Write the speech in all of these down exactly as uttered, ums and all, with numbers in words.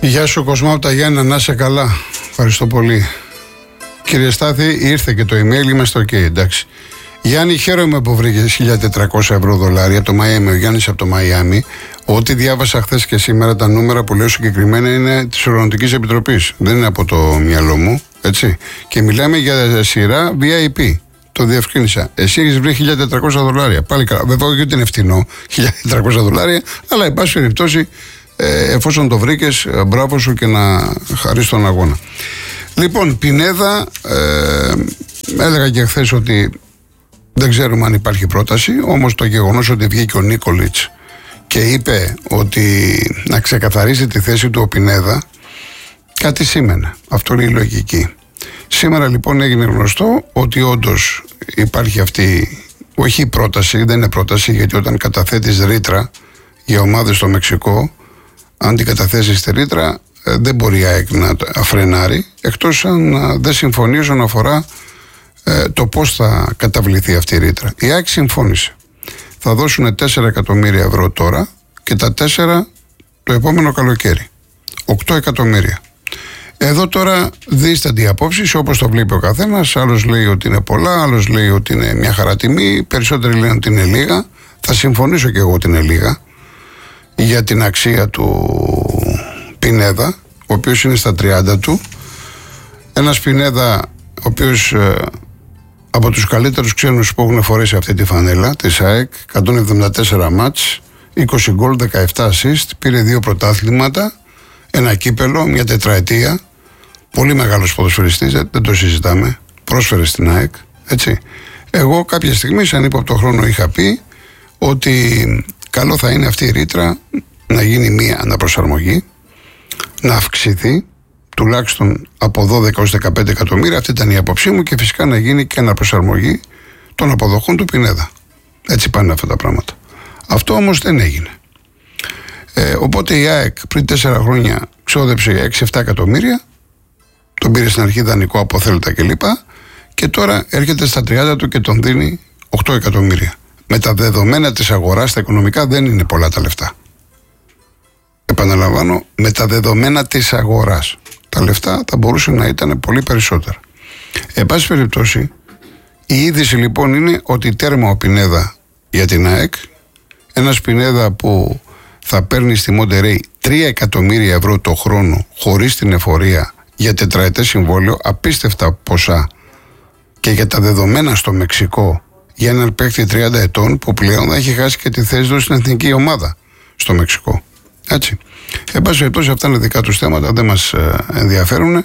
Γεια σου Κοσμά από τα Γιάννενα, να είσαι καλά. Ευχαριστώ πολύ. Κύριε Στάθη, ήρθε και το email, είμαστε ok, εντάξει. Γιάννη, χαίρομαι που βρήκες χίλια τετρακόσια ευρώ δολάρια από το Μαϊάμι, ο Γιάννης από το Μαϊάμι. Ό,τι διάβασα χθες και σήμερα, τα νούμερα που λέω συγκεκριμένα είναι της Οργανωτικής Επιτροπής. Δεν είναι από το μυαλό μου, έτσι. Και μιλάμε για σειρά βι άι πι. Το διευκρίνησα. Εσύ έχεις βρει χίλια τετρακόσια δολάρια. Πάλι καλά. Βέβαια, γιατί είναι φτηνό, χίλια τετρακόσια δολάρια, αλλά εν πάση περιπτώσει, ε, εφόσον το βρήκες, μπράβο σου και να χαρείς τον αγώνα. Λοιπόν, Πινέδα, ε, έλεγα και χθες ότι δεν ξέρουμε αν υπάρχει πρόταση, όμως το γεγονός ότι βγήκε ο Νίκολιτς και είπε ότι να ξεκαθαρίσει τη θέση του ο Πινέδα, κάτι σήμαινε. Αυτό είναι η λογική. Σήμερα λοιπόν έγινε γνωστό ότι όντως υπάρχει αυτή, όχι η πρόταση, δεν είναι πρόταση, γιατί όταν καταθέτεις ρήτρα για ομάδες στο Μεξικό, αν την καταθέσεις τη ρήτρα, δεν μπορεί η ΑΕΚ να αφρενάρει, εκτός αν δεν συμφωνεί όσον αφορά ε, το πώς θα καταβληθεί αυτή η ρήτρα. Η ΑΕΚ συμφώνησε. Θα δώσουν τέσσερα εκατομμύρια ευρώ τώρα και τα τέσσερα το επόμενο καλοκαίρι. οκτώ εκατομμύρια. Εδώ τώρα δίστανται οι απόψεις, όπως το βλέπει ο καθένας. Άλλος λέει ότι είναι πολλά, άλλος λέει ότι είναι μια χαρά τιμή. Περισσότεροι λένε ότι είναι λίγα. Θα συμφωνήσω και εγώ ότι είναι λίγα για την αξία του Πινέδα, ο οποίος είναι στα τριάντα του. Ένας Πινέδα, ο οποίος ε, από τους καλύτερους ξένους που έχουν φορέσει αυτή τη φανέλα της ΑΕΚ, εκατόν εβδομήντα τέσσερα μάτς, είκοσι γκολ, δεκαεπτά assist, πήρε δύο πρωτάθληματα, ένα κύπελο, μια τετραετία. Πολύ μεγάλος ποδοσφαιριστής, δεν το συζητάμε. Πρόσφερε στην ΑΕΚ, έτσι. Εγώ κάποια στιγμή, σαν ύποπτο χρόνο, είχα πει ότι καλό θα είναι αυτή η ρήτρα να γίνει μια αναπροσαρμογή, να αυξηθεί τουλάχιστον από δώδεκα έως δεκαπέντε εκατομμύρια, αυτή ήταν η άποψή μου, και φυσικά να γίνει και αναπροσαρμογή των αποδοχών του Πινέδα. Έτσι πάνε αυτά τα πράγματα. Αυτό όμως δεν έγινε. Ε, οπότε η ΑΕΚ πριν τέσσερα χρόνια ξόδεψε έξι επτά εκατομμύρια, τον πήρε στην αρχή δανεικό από θέλτα κλπ. Και τώρα έρχεται στα τριάντα του και τον δίνει οκτώ εκατομμύρια. Με τα δεδομένα της αγοράς, τα οικονομικά δεν είναι πολλά τα λεφτά. Επαναλαμβάνω, με τα δεδομένα της αγοράς. Τα λεφτά θα μπορούσαν να ήταν πολύ περισσότερα. Εν πάση περιπτώσει, η είδηση λοιπόν είναι ότι τέρμα ο Πινέδα για την ΑΕΚ, ένας Πινέδα που θα παίρνει στη Μοντερέι τρία εκατομμύρια ευρώ το χρόνο χωρίς την εφορία για τετραετές συμβόλαιο, απίστευτα ποσά, και για τα δεδομένα στο Μεξικό για έναν παίκτη τριάντα ετών που πλέον έχει χάσει και τη θέση του στην εθνική ομάδα στο Μεξικό. Έτσι. Εν πάση περιπτώσει, αυτά είναι δικά τους θέματα, δεν μας ε, ενδιαφέρουν.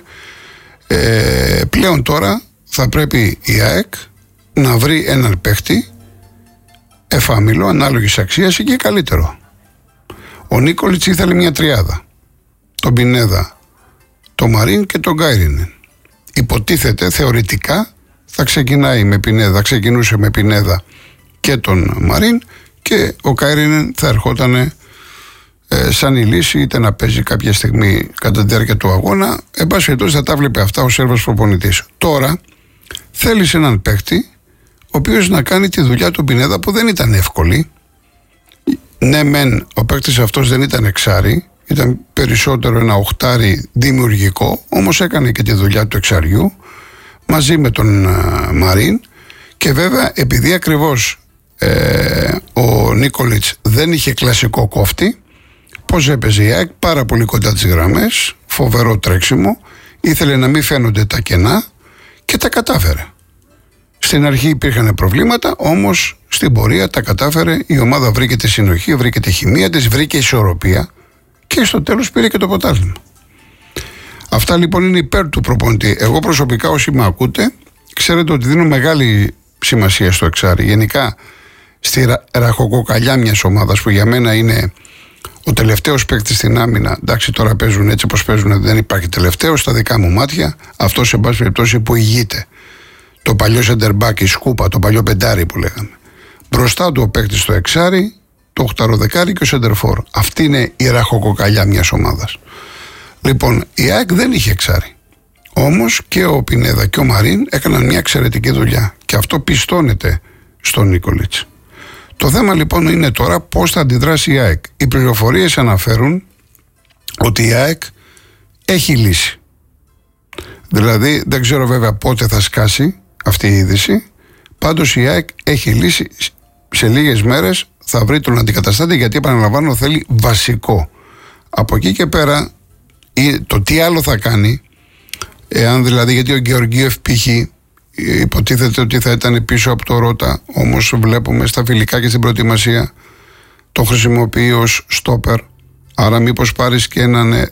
Ε, πλέον τώρα θα πρέπει η ΑΕΚ να βρει έναν παίκτη εφάμιλο, ανάλογης αξίας ή και καλύτερο. Ο Νίκολιτς ήθελε μια τριάδα. Τον Πινέδα, τον Μαρίν και τον Γκάιρινεν. Υποτίθεται, θεωρητικά, θα ξεκινάει με Πινέδα, θα ξεκινούσε με Πινέδα και τον Μαρίν, και ο Γκάιρινεν θα ερχόταν Ε, σαν η λύση, είτε να παίζει κάποια στιγμή κατά τη διάρκεια του αγώνα. Εν πάση περιπτώσει θα τα βλέπει αυτά ο Σέρβος προπονητής. Τώρα θέλει έναν παίκτη ο οποίος να κάνει τη δουλειά του Πινέδα, που δεν ήταν εύκολη. Ναι μεν ο παίκτης αυτός δεν ήταν εξάρι, ήταν περισσότερο ένα οχτάρι δημιουργικό, όμως έκανε και τη δουλειά του εξαριού μαζί με τον uh, Μαρίν. Και βέβαια, επειδή ακριβώς ε, ο Νίκολιτς δεν είχε κλασικό κόφτη, πώς έπαιζε η ΑΕΚ, πάρα πολύ κοντά τις γραμμές, φοβερό τρέξιμο, ήθελε να μην φαίνονται τα κενά και τα κατάφερε. Στην αρχή υπήρχαν προβλήματα, όμως στην πορεία τα κατάφερε, η ομάδα βρήκε τη συνοχή, βρήκε τη χημεία της, βρήκε ισορροπία και στο τέλος πήρε και το πρωτάθλημα. Αυτά λοιπόν είναι υπέρ του προπονητή. Εγώ προσωπικά, όσοι με ακούτε, ξέρετε ότι δίνω μεγάλη σημασία στο εξάρι. Γενικά στη ραχοκοκαλιά μιας ομάδας, που για μένα είναι ο τελευταίος παίκτης στην άμυνα. Εντάξει, τώρα παίζουν έτσι όπως παίζουν, δεν υπάρχει τελευταίος στα δικά μου μάτια. Αυτό σε πάση περιπτώσει που ηγείται. Το παλιό σεντερμπάκ, η σκούπα, το παλιό πεντάρι που λέγαμε. Μπροστά του ο παίκτης στο εξάρι, το οχταροδεκάρι και ο σεντερφόρ. Αυτή είναι η ραχοκοκαλιά μιας ομάδας. Λοιπόν, η ΑΕΚ δεν είχε εξάρι. Όμως και ο Πινέδα και ο Μαρίν έκαναν μια εξαιρετική δουλειά. Και αυτό πιστώνεται στον Νίκολιτς. Το θέμα λοιπόν είναι τώρα πώς θα αντιδράσει η ΑΕΚ. Οι πληροφορίες αναφέρουν ότι η ΑΕΚ έχει λύση. Δηλαδή δεν ξέρω βέβαια πότε θα σκάσει αυτή η είδηση. Πάντως η ΑΕΚ έχει λύση. Σε λίγες μέρες θα βρει τον αντικαταστάτη, γιατί επαναλαμβάνω θέλει βασικό. Από εκεί και πέρα το τι άλλο θα κάνει, εάν δηλαδή, γιατί ο Γεωργίευ π.χ. υποτίθεται ότι θα ήταν πίσω από το Ρώτα, όμως βλέπουμε στα φιλικά και στην προετοιμασία το χρησιμοποιεί ως στόπερ. Άρα μήπως πάρεις και έναν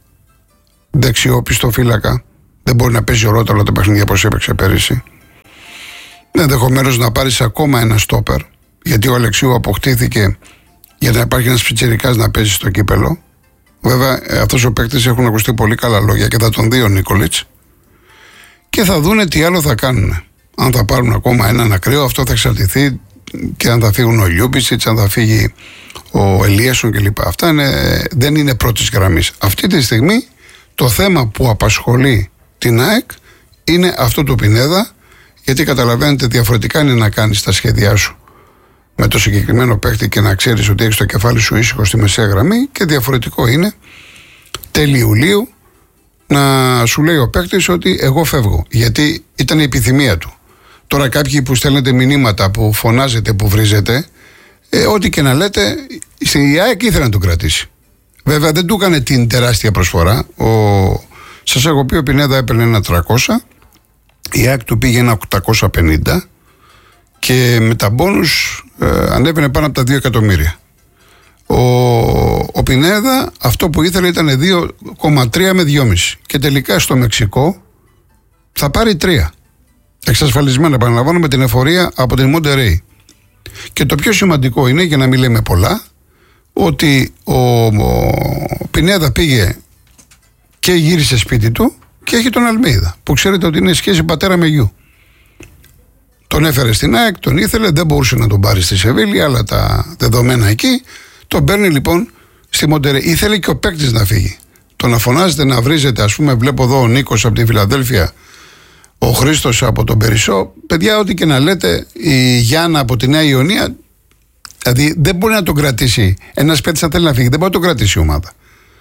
δεξιόπιστο φύλακα. Δεν μπορεί να παίζει ο Ρώτα όλα τα παιχνίδια όπως έπαιξε πέρυσι. Ενδεχομένως να πάρεις ακόμα ένα στόπερ, γιατί ο Αλεξίου αποκτήθηκε για να υπάρχει ένας πιτσιρικάς να παίζει στο κύπελο. Βέβαια αυτός ο παίκτης έχουν ακουστεί πολύ καλά λόγια και θα τον δει ο Νίκολιτς. Και θα δούνε τι άλλο θα κάνουν. Αν θα πάρουν ακόμα έναν ακραίο, αυτό θα εξαρτηθεί και αν θα φύγουν ο Λιούμπισιτς, αν θα φύγει ο Ελίασον κλπ. Αυτά είναι, δεν είναι πρώτης γραμμής. Αυτή τη στιγμή το θέμα που απασχολεί την ΑΕΚ είναι αυτό του Πινέδα, γιατί καταλαβαίνετε διαφορετικά είναι να κάνεις τα σχέδιά σου με το συγκεκριμένο παίκτη και να ξέρεις ότι έχεις το κεφάλι σου ήσυχο στη μεσαία γραμμή, και διαφορετικό είναι τέλη Ιουλίου να σου λέει ο παίκτης ότι εγώ φεύγω, γιατί ήταν η επιθυμία του. Τώρα κάποιοι που στέλνετε μηνύματα, που φωνάζετε, που βρίζετε, ε, ό,τι και να λέτε, στην ΑΕΚ ήθελε να τον κρατήσει. Βέβαια δεν του έκανε την τεράστια προσφορά. Ο... Σας έχω πει ο Πινέδα έπαιρνε ένα τριακόσια, η ΑΕΚ του πήγε ένα οκτακόσια πενήντα και με τα μπόνους ε, ανέβαινε πάνω από τα δύο εκατομμύρια. Ο, ο Πινέδα αυτό που ήθελε ήταν δύο κόμμα τρία με δυόμισι και τελικά στο Μεξικό θα πάρει τρία. Εξασφαλισμένα, επαναλαμβάνω, με την εφορία από την Μοντερέι. Και το πιο σημαντικό είναι, για να μην λέμε πολλά, ότι ο, ο Πινέδα πήγε και γύρισε σπίτι του και έχει τον Αλμέιδα, που ξέρετε ότι είναι σχέση πατέρα με γιου. Τον έφερε στην ΑΕΚ, τον ήθελε, δεν μπορούσε να τον πάρει στη Σεβίλη, αλλά τα δεδομένα εκεί. Τον παίρνει λοιπόν στη Μοντερέι. Ήθελε και ο παίκτης να φύγει. Το να φωνάζετε, να βρίζετε, ας πούμε, βλέπω εδώ ο Νίκος από τη Φιλαδέλφια, ο Χρήστος από τον Περισσό. Παιδιά, ό,τι και να λέτε, η Γιάννα από τη Νέα Ιωνία, δηλαδή δεν μπορεί να τον κρατήσει. Ένας παίκτης αν θέλει να φύγει, δεν μπορεί να τον κρατήσει η ομάδα.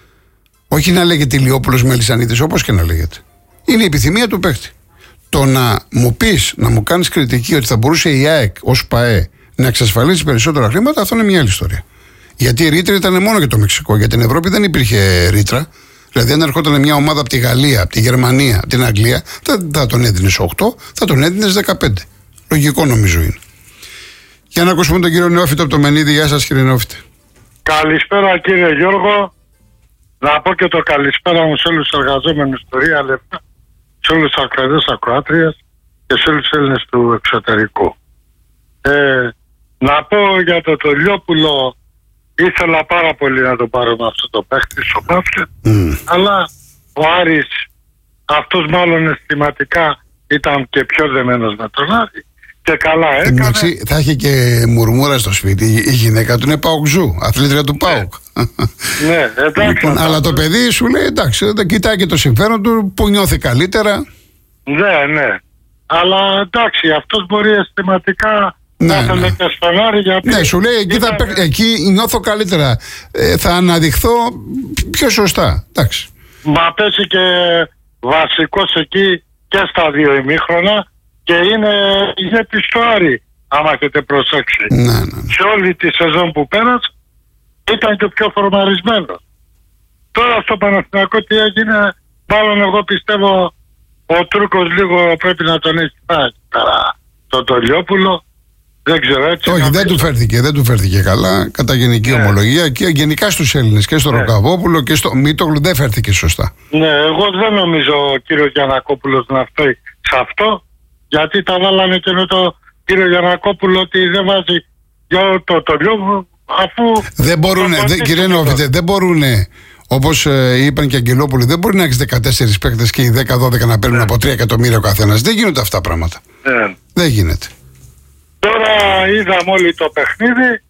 Όχι να λέγεται Ηλιόπουλος Μελισσανίδης, όπως και να λέγεται. Είναι η επιθυμία του παίκτη. Το να μου πεις, να μου κάνεις κριτική ότι θα μπορούσε η ΑΕΚ ως ΠΑΕ να εξασφαλίσει περισσότερα χρήματα, αυτό είναι μια άλλη ιστορία. Γιατί η ρήτρα ήταν μόνο για το Μεξικό. Για την Ευρώπη δεν υπήρχε ρήτρα. Δηλαδή, αν ερχόταν μια ομάδα από τη Γαλλία, από τη Γερμανία, από την Αγγλία, θα, θα τον έδινες οκτώ, θα τον έδινες δεκαπέντε. Λογικό νομίζω είναι. Για να ακούσουμε τον κύριο Νεόφυτο από το Μενίδη. Γεια σας, κύριε Νεόφυτε. Καλησπέρα, κύριε Γιώργο. Να πω και το καλησπέρα μου σε όλους τους εργαζόμενους του Real εφ εμ, σε όλους τους ακροατές ακροάτριες και σε όλους τους Έλληνες του εξωτερικού. Ε, να πω για το Τολιόπουλο, ήθελα πάρα πολύ να το πάρω με αυτό το παίχτη στο μπάσκετ, mm. αλλά ο Άρης, αυτός μάλλον αισθηματικά ήταν και πιο δεμένος με τον Άρη και καλά έκανε. Εντάξει, θα έχει και μουρμούρα στο σπίτι. Η γυναίκα του είναι Παουκζού, αθλήτρια του Πάουκ. Ναι, εντάξει. Λοιπόν, αλλά το παιδί σου λέει εντάξει, δεν κοιτάει και το συμφέρον του, που νιώθει καλύτερα. Ναι, ναι. Αλλά εντάξει, αυτός μπορεί αισθηματικά ναι, να θέλει και στον Άρη, γιατί... Ναι, σου λέει εκεί, ήταν... θα, εκεί νιώθω καλύτερα. Ε, θα αναδειχθώ πιο σωστά. Εντάξει. Μα πέσει και βασικός εκεί και στα δύο ημίχρονα και είναι ηγέτης του Άρη, άμα έχετε προσέξει. Ναι, ναι, ναι. Σε όλη τη σεζόν που πέρασε ήταν και πιο φορμαρισμένος. Τώρα στο Παναθηναϊκό τι έγινε, μάλλον εγώ πιστεύω ο Τούρκος λίγο πρέπει να τον έχει πάει τώρα. Το Τολιόπουλο, δεν ξέρω έτσι. Όχι, δεν του φέρθηκε, δεν του φέρθηκε καλά, κατά γενική ναι. ομολογία, και γενικά στους Έλληνες και στο ναι. Ροκαβόπουλο και στο Μήτογλου δεν φέρθηκε σωστά. Ναι, εγώ δεν νομίζω ο κύριος Γιαννακόπουλος να φταίει σε αυτό, γιατί τα βάλανε και με το κύριο Γιαννακόπουλο ότι δεν βάζει για το Τολιόπουλο, αφού... Δεν μπορούν, κύριε Νεόφυτε, δεν μπορούν, όπως ε, είπαν και Αγγελόπουλοι, δεν μπορεί να έχεις δεκατέσσερις παίκτες και οι δέκα δώδεκα να παίρνουν ναι. από τρία εκατομμύρια ο καθένας. Δεν γίνονται αυτά πράγματα. Ναι. Δεν γίνεται. Τώρα είδαμε όλοι το παιχνίδι.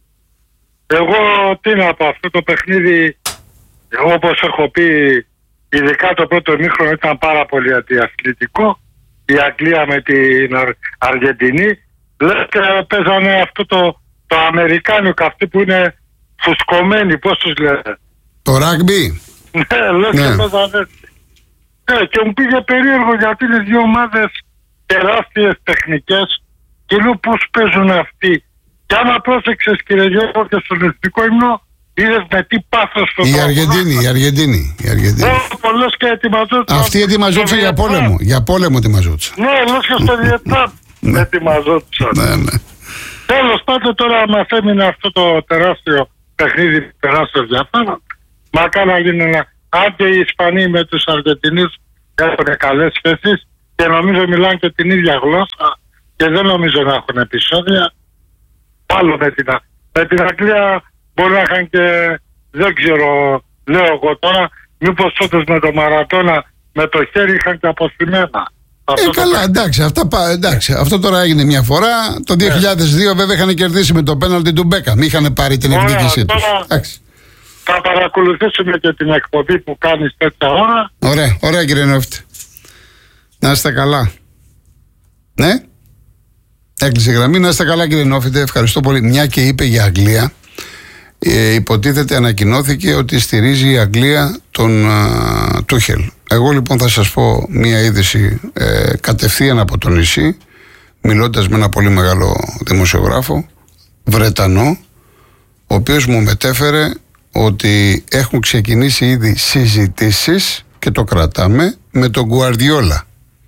Εγώ τι να πω, αυτό το παιχνίδι, όπως έχω πει, ειδικά το πρώτο ημίχρονο ήταν πάρα πολύ αντιαθλητικό. Η Αγγλία με την Αρ, Αργεντινή, λες και παίζανε αυτό το, το αμερικάνικο, αυτοί που είναι φουσκωμένοι, πώς τους λένε. Το ράγμπι. Ναι, λες Ναι. και παίζανε έτσι. Ναι, και μου πήγε περίεργο γιατί είναι δύο ομάδες τεράστιες τεχνικές και λέω πώς παίζουν αυτοί. Και άμα πρόσεξες, κύριε Γιώργο, και στον εθνικό ύμνο, είδες με τι πάθος το Η τρόπο. Αργεντίνη, η Αργεντίνη. Η Αργεντίνη. Ναι, πολλές και ετοιμαζόντουσαν. Αυτή ετοιμαζόντουσαν για πόλεμο. Για πόλεμο ετοιμαζόντουσαν. Ναι, λες και στο Βιετνάμ ετοιμαζόντουσαν. Ναι, ναι. Τέλος πάντων, τώρα μας έμεινε αυτό το τεράστιο παιχνίδι, τεράστιο ενδιαφέρον. Μακάρι να γίνει ένα. Αν και οι Ισπανοί με τους Αργεντινούς έχουν καλές σχέσεις και νομίζω μιλάνε και την ίδια γλώσσα και δεν νομίζω να έχουν επεισόδια. Άλλο με την, με την Αγγλία μπορεί να είχαν και, δεν ξέρω, λέω εγώ τώρα, μήπως όντως με το Μαρατόνα με το χέρι είχαν και αποστημένα. Ε, καλά, εντάξει, αυτά, πα- εντάξει, αυτό τώρα έγινε μια φορά. Το δύο χιλιάδες δύο βέβαια είχαν κερδίσει με το πέναλτι του Μπέκαμ. Είχαν πάρει την Ωραία, εκδίκησή τους. τώρα- Εντάξει. Θα παρακολουθήσουμε και την εκπομπή που κάνεις τέτοια ώρα. Ωραία, ωραία κύριε Νόφτη. Να είστε καλά. Ναι. Έκλεισε η γραμμή. Να είστε καλά κύριε Νόφιτε. Ευχαριστώ πολύ. Μια και είπε για Αγγλία. Ε, υποτίθεται ανακοινώθηκε ότι στηρίζει η Αγγλία τον α, Τούχελ. Εγώ λοιπόν θα σας πω μια είδηση ε, κατευθείαν από το νησί, μιλώντας με ένα πολύ μεγάλο δημοσιογράφο, Βρετανό, ο οποίος μου μετέφερε ότι έχουν ξεκινήσει ήδη συζητήσεις και το κρατάμε με τον Γκουαρδιόλα.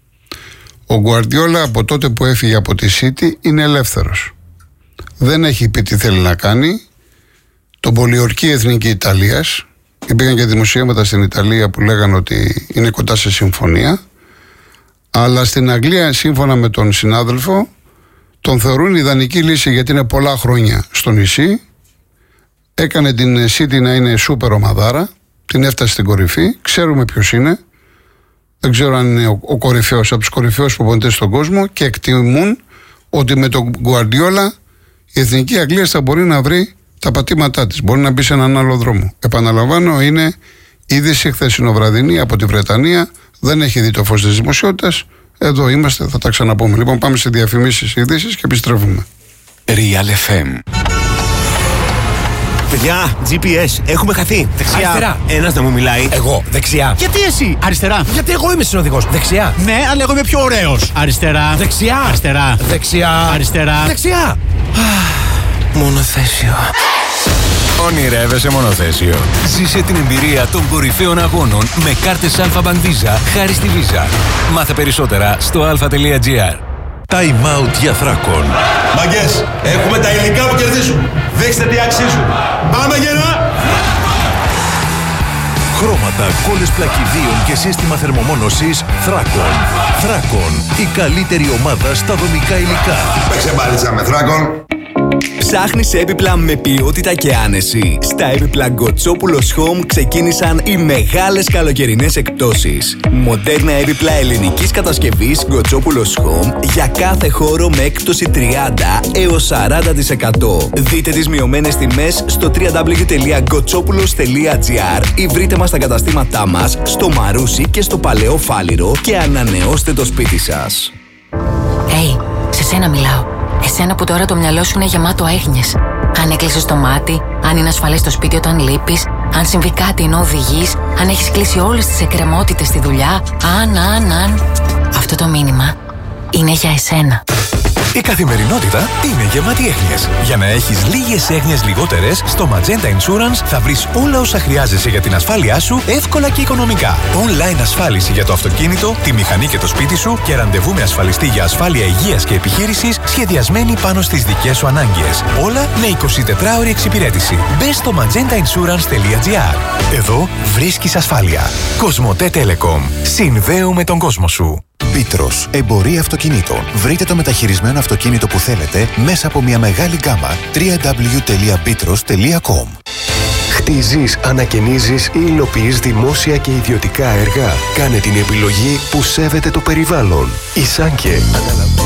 Ο Γκουαρδιόλα από τότε που έφυγε από τη City είναι ελεύθερος. Δεν έχει πει τι θέλει να κάνει. Τον πολιορκεί Εθνική Ιταλίας. Υπήρχαν και δημοσιεύματα στην Ιταλία που λέγανε ότι είναι κοντά σε συμφωνία. Αλλά στην Αγγλία, σύμφωνα με τον συνάδελφο, τον θεωρούν ιδανική λύση γιατί είναι πολλά χρόνια στο νησί. Έκανε την City να είναι σούπερ ομαδάρα. Την έφτασε στην κορυφή. Ξέρουμε ποιος είναι. Δεν ξέρω αν είναι ο, ο κορυφαίος, από τους κορυφαίους προπονητές στον κόσμο, και εκτιμούν ότι με τον Γκουαρδιόλα η Εθνική Αγγλία θα μπορεί να βρει τα πατήματά της. Μπορεί να μπει σε έναν άλλο δρόμο. Επαναλαμβάνω, είναι είδηση χθεσινοβραδινή από τη Βρετανία. Δεν έχει δει το φως της δημοσιότητας. Εδώ είμαστε, θα τα ξαναπούμε. Λοιπόν, πάμε σε διαφημίσεις, ειδήσεις και επιστρέφουμε. Real εφ εμ. Παιδιά, τζι πι ες, έχουμε χαθεί. Δεξιά. Αριστερά. Ένας να μου μιλάει. Εγώ, δεξιά. Γιατί εσύ? Αριστερά. Γιατί εγώ είμαι συνοδηγός. Δεξιά. Ναι, αλλά εγώ είμαι πιο ωραίος. Αριστερά. Δεξιά. Αριστερά. Δεξιά. Αριστερά. Δεξιά. Μονοθέσιο. Ονειρεύεσαι μονοθέσιο. Ζήσε την εμπειρία των κορυφαίων αγώνων με κάρτες Alpha Bank Visa χάρη στη Visa. Μάθε περισσότερα στο αλφα τελεία τζι άρ. Time out για Θράκον. Μαγκές, έχουμε τα υλικά που κερδίζουν. Δείξτε τι αξίζουν. Πάμε γερά! Χρώματα, κόλλες πλακιδίων και σύστημα θερμομόνωσης Θράκον. Θράκον, η καλύτερη ομάδα στα δομικά υλικά. Παίξε μπάλιτσα με Θράκον. Ψάχνεις έπιπλα με ποιότητα και άνεση? Στα έπιπλα Γκοτσόπουλος Home ξεκίνησαν οι μεγάλες καλοκαιρινές εκπτώσεις. Μοντέρνα έπιπλα ελληνικής κατασκευής Γκοτσόπουλος Home για κάθε χώρο με έκπτωση τριάντα έως σαράντα τοις εκατό. Δείτε τις μειωμένες τιμές στο double-u double-u double-u τελεία γκοτσόπουλος τελεία τζι άρ ή βρείτε μας στα καταστήματά μας στο Μαρούσι και στο Παλαιό Φάληρο και ανανεώστε το σπίτι σας. Hey, σε σένα μιλάω. Εσένα που τώρα το μυαλό σου είναι γεμάτο έγνοιες. Αν έκλεισες το μάτι, αν είναι ασφαλές στο σπίτι όταν λείπεις, αν συμβεί κάτι ενώ οδηγείς, αν έχεις κλείσει όλες τις εκκρεμότητες στη δουλειά, αν, αν, αν. Αυτό το μήνυμα είναι για εσένα. Η καθημερινότητα είναι γεμάτη έγνοιες. Για να έχεις λίγες έγνοιες λιγότερες, στο Magenta Insurance θα βρεις όλα όσα χρειάζεσαι για την ασφάλειά σου εύκολα και οικονομικά. Online ασφάλιση για το αυτοκίνητο, τη μηχανή και το σπίτι σου και ραντεβού με ασφαλιστή για ασφάλεια υγείας και επιχείρησης σχεδιασμένη πάνω στις δικές σου ανάγκες. Όλα με εικοσιτετράωρη εξυπηρέτηση. Μπες στο magenta insurance τελεία τζι άρ. Εδώ βρίσκεις ασφάλεια. Κοσμοτέ Telecom. Συνδέουμε τον κόσμο σου. Πίτρος, εμπορία αυτοκινήτων. Βρείτε το μεταχειρισμένο αυτοκίνητο που θέλετε μέσα από μια μεγάλη γκάμα. double-u double-u double-u τελεία πίτρος τελεία κομ. Χτίζεις, ανακαινίζεις ή υλοποιείς δημόσια και ιδιωτικά έργα. Κάνε την επιλογή που σέβεται το περιβάλλον. Η Σάνκε